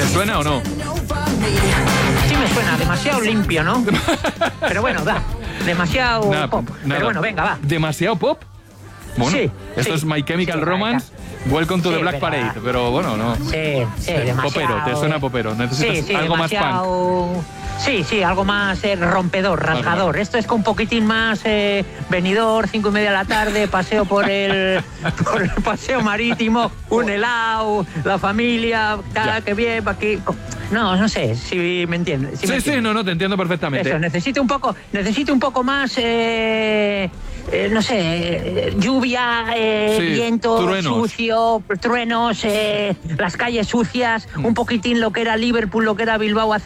¿Suena o no? Sí me suena, demasiado limpio, ¿no? Pero bueno, va, demasiado pop. Nada. Pero bueno, venga, va. ¿Demasiado pop? Bueno, Sí, esto sí, es My Chemical sí, Romance, Welcome to sí, the Black venga. Parade, pero bueno, no. Sí, demasiado. Popero, te suena popero. Necesitas Sí, algo más punk. demasiado. Sí, algo más rompedor, rasgador. Esto es con un poquitín más venidor, 5:30 de la tarde, paseo por el paseo marítimo, un helado, la familia, que bien, aquí. No sé si me entiendes. Sí, no, te entiendo perfectamente. Eso, necesito un poco más, no sé, lluvia, viento, truenos. sucio, truenos, las calles sucias, un poquitín lo que era Liverpool, lo que era Bilbao hace